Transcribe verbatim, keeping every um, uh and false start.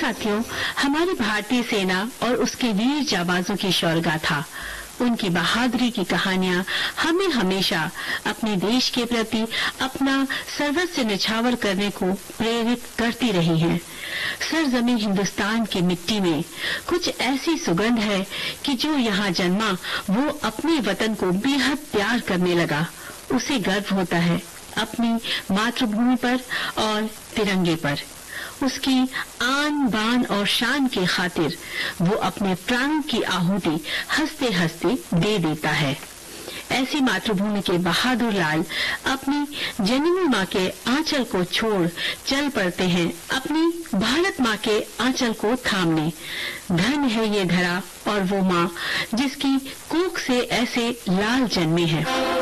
साथियों, हमारी भारतीय सेना और उसके वीर जाबाजों की शौर्य गाथा, उनकी बहादुरी की कहानियां हमें हमेशा अपने देश के प्रति अपना सर्वस्व निछावर करने को प्रेरित करती रही हैं। सरजमीन हिंदुस्तान की मिट्टी में कुछ ऐसी सुगंध है कि जो यहाँ जन्मा वो अपने वतन को बेहद प्यार करने लगा। उसे गर्व होता है अपनी मातृभूमि पर और तिरंगे पर। उसकी आन बान और शान की खातिर वो अपने प्राण की आहुति हंसते हंसते दे देता है। ऐसी मातृभूमि के बहादुर लाल अपनी जननी माँ के आंचल को छोड़ चल पड़ते हैं अपनी भारत माँ के आंचल को थामने। धन है ये धरा और वो माँ जिसकी कोख से ऐसे लाल जन्मे हैं।